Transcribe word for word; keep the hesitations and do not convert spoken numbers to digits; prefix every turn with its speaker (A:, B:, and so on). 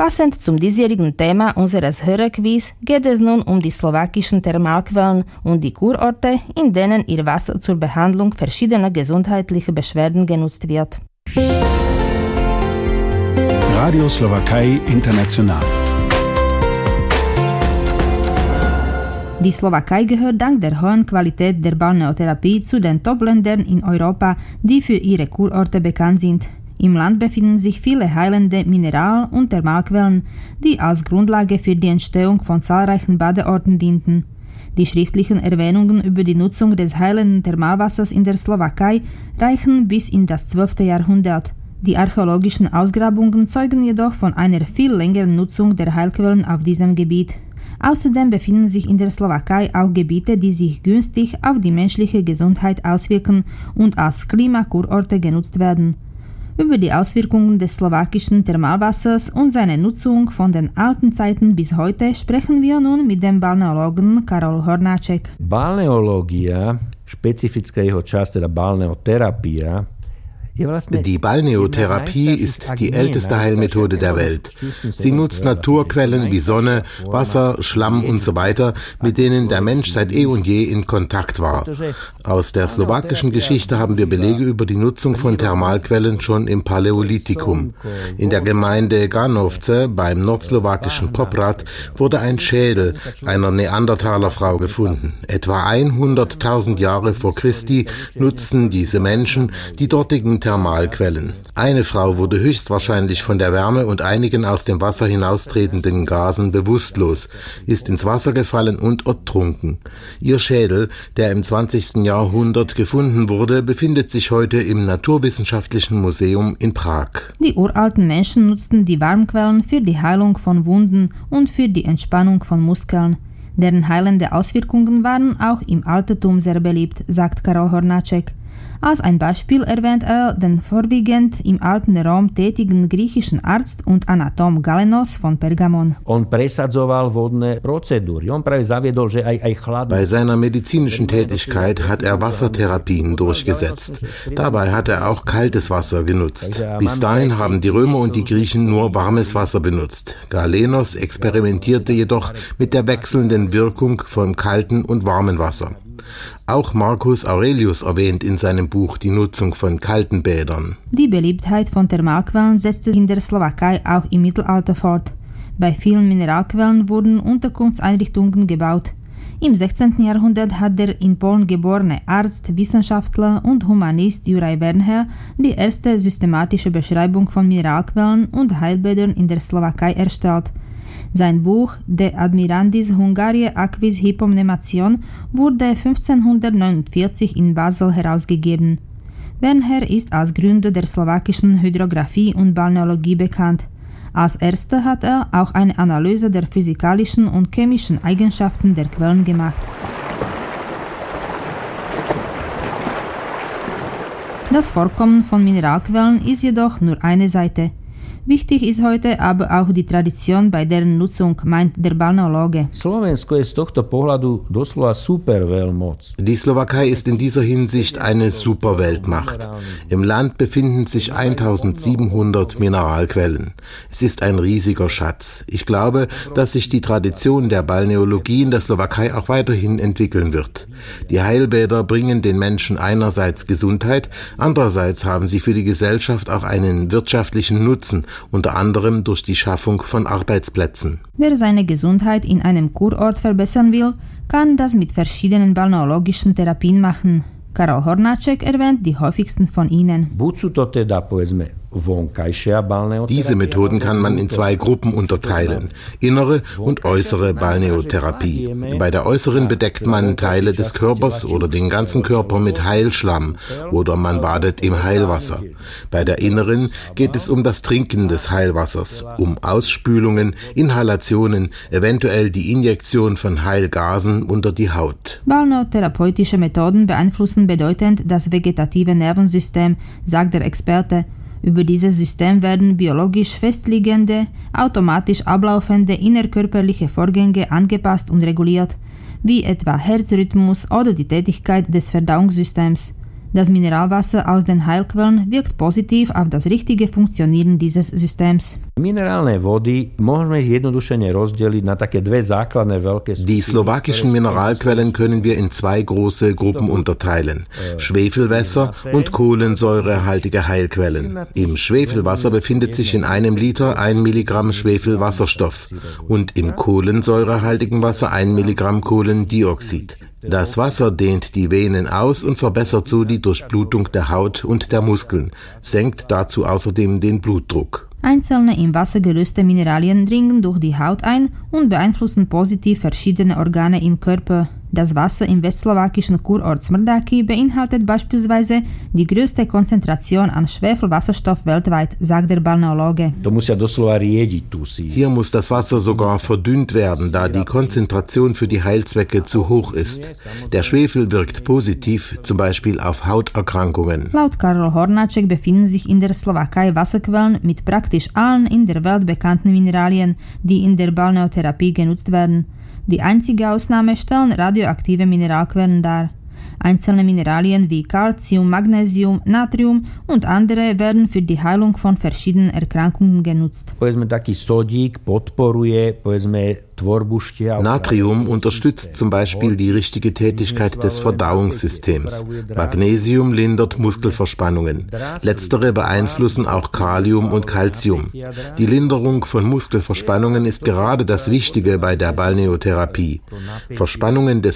A: Passend zum diesjährigen Thema unseres Hörerquiz geht es nun um die slowakischen Thermalquellen und die Kurorte, in denen ihr Wasser zur Behandlung verschiedener gesundheitlicher Beschwerden genutzt wird.
B: Radio Slowakei International.
A: Die Slowakei gehört dank der hohen Qualität der Balneotherapie zu den Top-Ländern in Europa, die für ihre Kurorte bekannt sind. Im Land befinden sich viele heilende Mineral- und Thermalquellen, die als Grundlage für die Entstehung von zahlreichen Badeorten dienten. Die schriftlichen Erwähnungen über die Nutzung des heilenden Thermalwassers in der Slowakei reichen bis in das zwölfte Jahrhundert. Die archäologischen Ausgrabungen zeugen jedoch von einer viel längeren Nutzung der Heilquellen auf diesem Gebiet. Außerdem befinden sich in der Slowakei auch Gebiete, die sich günstig auf die menschliche Gesundheit auswirken und als Klimakurorte genutzt werden. Über die Auswirkungen des slowakischen Thermalwassers und seine Nutzung von den alten Zeiten bis heute sprechen wir nun mit dem Balneologen Karol Hornáček.
C: Balneológia, špecifická jeho časť, teda balneoterapia.
D: Die Balneotherapie ist die älteste Heilmethode der Welt. Sie nutzt Naturquellen wie Sonne, Wasser, Schlamm und so weiter, mit denen der Mensch seit eh und je in Kontakt war. Aus der slowakischen Geschichte haben wir Belege über die Nutzung von Thermalquellen schon im Paläolithikum. In der Gemeinde Ganovce beim nordslowakischen Poprad wurde ein Schädel einer Neandertalerfrau gefunden. Etwa hunderttausend Jahre vor Christi nutzten diese Menschen die dortigen Thermalquellen. Eine Frau wurde höchstwahrscheinlich von der Wärme und einigen aus dem Wasser hinaustretenden Gasen bewusstlos, ist ins Wasser gefallen und ertrunken. Ihr Schädel, der im zwanzigsten Jahrhundert gefunden wurde, befindet sich heute im Naturwissenschaftlichen Museum in Prag.
A: Die uralten Menschen nutzten die Warmquellen für die Heilung von Wunden und für die Entspannung von Muskeln. Deren heilende Auswirkungen waren auch im Altertum sehr beliebt, sagt Karol Hornáček. Als ein Beispiel erwähnt er den vorwiegend im alten Rom tätigen griechischen Arzt und Anatom Galenos von Pergamon.
D: Bei seiner medizinischen Tätigkeit hat er Wassertherapien durchgesetzt. Dabei hat er auch kaltes Wasser genutzt. Bis dahin haben die Römer und die Griechen nur warmes Wasser benutzt. Galenos experimentierte jedoch mit der wechselnden Wirkung von kaltem und warmem Wasser. Auch Marcus Aurelius erwähnt in seinem Buch die Nutzung von kalten Bädern.
A: Die Beliebtheit von Thermalquellen setzte sich in der Slowakei auch im Mittelalter fort. Bei vielen Mineralquellen wurden Unterkunftseinrichtungen gebaut. Im sechzehnten Jahrhundert hat der in Polen geborene Arzt, Wissenschaftler und Humanist Juraj Wernher die erste systematische Beschreibung von Mineralquellen und Heilbädern in der Slowakei erstellt. Sein Buch De Admirandis Hungariae Aquis Hypomnemation wurde fünfzehnhundertneunundvierzig in Basel herausgegeben. Wernher ist als Gründer der slowakischen Hydrographie und Balneologie bekannt. Als erster hat er auch eine Analyse der physikalischen und chemischen Eigenschaften der Quellen gemacht. Das Vorkommen von Mineralquellen ist jedoch nur eine Seite. Wichtig ist heute aber auch die Tradition bei deren Nutzung, meint der Balneologe.
D: Die Slowakei ist in dieser Hinsicht eine Superweltmacht. Im Land befinden sich eintausendsiebenhundert Mineralquellen. Es ist ein riesiger Schatz. Ich glaube, dass sich die Tradition der Balneologie in der Slowakei auch weiterhin entwickeln wird. Die Heilbäder bringen den Menschen einerseits Gesundheit, andererseits haben sie für die Gesellschaft auch einen wirtschaftlichen Nutzen, unter anderem durch die Schaffung von Arbeitsplätzen.
A: Wer seine Gesundheit in einem Kurort verbessern will, kann das mit verschiedenen balneologischen Therapien machen. Karol Hornáček erwähnt die häufigsten von ihnen.
D: Diese Methoden kann man in zwei Gruppen unterteilen, innere und äußere Balneotherapie. Bei der äußeren bedeckt man Teile des Körpers oder den ganzen Körper mit Heilschlamm oder man badet im Heilwasser. Bei der inneren geht es um das Trinken des Heilwassers, um Ausspülungen, Inhalationen, eventuell die Injektion von Heilgasen unter die Haut.
A: Balneotherapeutische Methoden beeinflussen bedeutend das vegetative Nervensystem, sagt der Experte. Über dieses System werden biologisch festliegende, automatisch ablaufende innerkörperliche Vorgänge angepasst und reguliert, wie etwa Herzrhythmus oder die Tätigkeit des Verdauungssystems. Das Mineralwasser aus den Heilquellen wirkt positiv auf das richtige Funktionieren dieses Systems.
D: Die slowakischen Mineralquellen können wir in zwei große Gruppen unterteilen: Schwefelwässer und kohlensäurehaltige Heilquellen. Im Schwefelwasser befindet sich in einem Liter ein Milligramm Schwefelwasserstoff und im kohlensäurehaltigen Wasser ein Milligramm Kohlendioxid. Das Wasser dehnt die Venen aus und verbessert so die Durchblutung der Haut und der Muskeln, senkt dazu außerdem den Blutdruck.
A: Einzelne im Wasser gelöste Mineralien dringen durch die Haut ein und beeinflussen positiv verschiedene Organe im Körper. Das Wasser im westslowakischen Kurort Smrdaky beinhaltet beispielsweise die größte Konzentration an Schwefelwasserstoff weltweit, sagt der Balneologe.
D: Hier muss das Wasser sogar verdünnt werden, da die Konzentration für die Heilzwecke zu hoch ist. Der Schwefel wirkt positiv, zum Beispiel auf Hauterkrankungen.
A: Laut Karol Hornáček befinden sich in der Slowakei Wasserquellen mit praktisch allen in der Welt bekannten Mineralien, die in der Balneotherapie genutzt werden. Die einzige Ausnahme stellen radioaktive Mineralquellen dar. Einzelne Mineralien wie Calcium, Magnesium, Natrium und andere werden für die Heilung von verschiedenen Erkrankungen genutzt.
D: Natrium unterstützt zum Beispiel die richtige Tätigkeit des Verdauungssystems. Magnesium lindert Muskelverspannungen. Letztere beeinflussen auch Kalium und Calcium. Die Linderung von Muskelverspannungen ist gerade das Wichtige bei der Balneotherapie. Verspannungen des